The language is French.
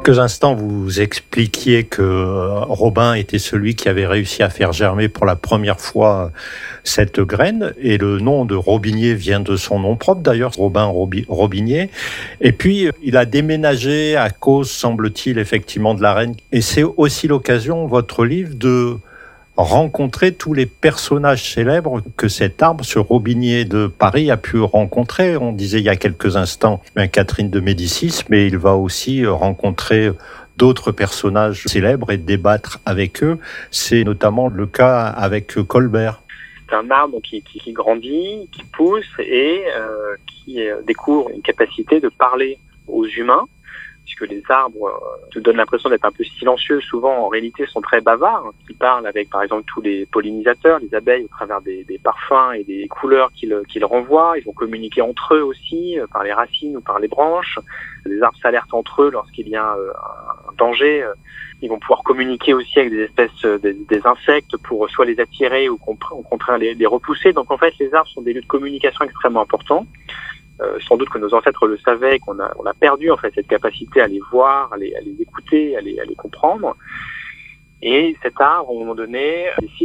Quelques instants, vous expliquiez que Robin était celui qui avait réussi à faire germer pour la première fois cette graine. Et le nom de Robinier vient de son nom propre, d'ailleurs, Robinier. Et puis, il a déménagé à cause, semble-t-il, effectivement, de la reine. Et c'est aussi l'occasion, votre livre, de rencontrer tous les personnages célèbres que cet arbre, ce Robinier de Paris, a pu rencontrer. On disait il y a quelques instants Catherine de Médicis, mais il va aussi rencontrer d'autres personnages célèbres et débattre avec eux. C'est notamment le cas avec Colbert. C'est un arbre qui grandit, qui pousse et qui découvre une capacité de parler aux humains, puisque les arbres te donnent l'impression d'être un peu silencieux, souvent en réalité sont très bavards, qui parlent avec par exemple tous les pollinisateurs, les abeilles, au travers des parfums et des couleurs qu'ils renvoient. Ils vont communiquer entre eux aussi, par les racines ou par les branches. Les arbres s'alertent entre eux lorsqu'il y a un danger. Ils vont pouvoir communiquer aussi avec des espèces, des insectes pour soit les attirer ou au contraire les repousser. Donc en fait, les arbres sont des lieux de communication extrêmement importants. Sans doute que nos ancêtres le savaient, qu'on a perdu en fait cette capacité à les voir, à les écouter, à les comprendre. Et cet arbre, à un moment donné, décide